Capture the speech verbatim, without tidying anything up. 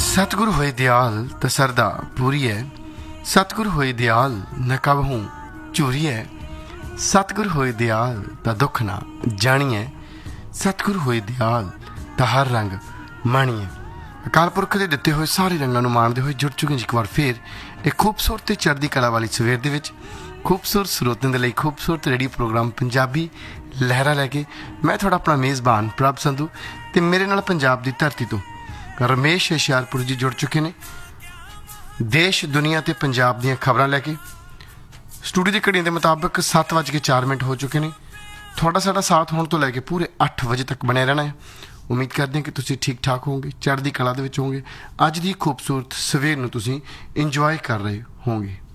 सतगुरु होए दयाल त सरदा पूरी है, सतगुरु होए दयाल न कबहू झूरी है, सतगुरु होए दयाल त दुख ना जानिए, सतगुरु होए दयाल त हर रंग माणीए। अकाल पुरख के दिते हुए सारे रंगों को माणते हुए जुड़ चुके एक बार फिर एक खूबसूरत ते चढ़दी कला वाली सवेर दे विच खूबसूरत स्रोतों के लिए खूबसूरत रेडियो प्रोग्राम पंजाबी लहरा लैके मैं थोड़ा अपना मेज़बान प्रभ संधू ते मेरे नाल पंजाब की धरती तो रमेश हुशियारपुर जी जुड़ चुके हैं देश दुनिया ते पंजाब दीयां खबरां लैके। स्टूडियो की घड़ियों के मुताबिक सत्त वज के चार मिनट हो चुके हैं। थोड़ा साडा साथ होने तो लैके पूरे अठ बजे तक बने रहना है। उम्मीद करते हैं कि तुसीं ठीक ठाक होंगे, चढ़दी कला दे विच होंगे, अज दी खूबसूरत सवेर नूं तुसीं इंजॉय कर रहे होंगे।